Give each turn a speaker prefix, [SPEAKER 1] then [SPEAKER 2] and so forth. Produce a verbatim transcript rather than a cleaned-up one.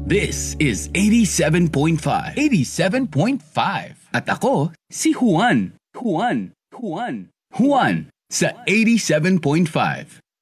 [SPEAKER 1] This is eighty-seven point five. eighty-seven point five. At ako, si Juan. Juan. Juan. Juan. Sa eighty-seven point five.